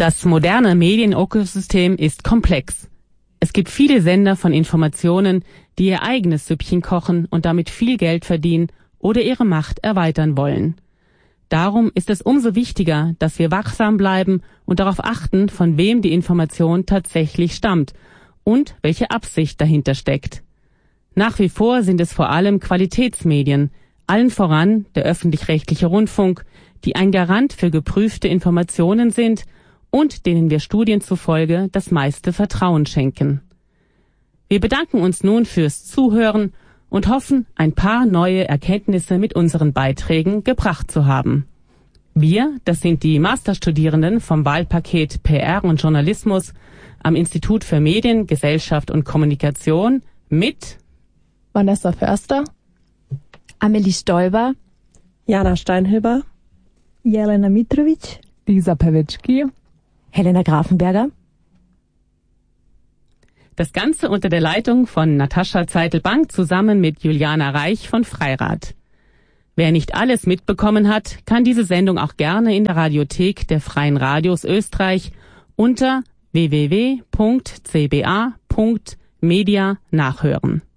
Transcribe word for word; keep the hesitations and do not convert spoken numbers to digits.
Das moderne Medienökosystem ist komplex. Es gibt viele Sender von Informationen, die ihr eigenes Süppchen kochen und damit viel Geld verdienen oder ihre Macht erweitern wollen. Darum ist es umso wichtiger, dass wir wachsam bleiben und darauf achten, von wem die Information tatsächlich stammt und welche Absicht dahinter steckt. Nach wie vor sind es vor allem Qualitätsmedien, allen voran der öffentlich-rechtliche Rundfunk, die ein Garant für geprüfte Informationen sind und denen wir Studien zufolge das meiste Vertrauen schenken. Wir bedanken uns nun fürs Zuhören und hoffen, ein paar neue Erkenntnisse mit unseren Beiträgen gebracht zu haben. Wir, das sind die Masterstudierenden vom Wahlpaket P R und Journalismus am Institut für Medien, Gesellschaft und Kommunikation mit Vanessa Förster, Amelie Stoiber, Jana Steinhöber, Jelena Mitrovic, Lisa Pawlitzki, Helena Grafenberger. Das Ganze unter der Leitung von Natascha Zeitelbank zusammen mit Juliana Reich von Freirad. Wer nicht alles mitbekommen hat, kann diese Sendung auch gerne in der Radiothek der Freien Radios Österreich unter w w w punkt c b a punkt media nachhören.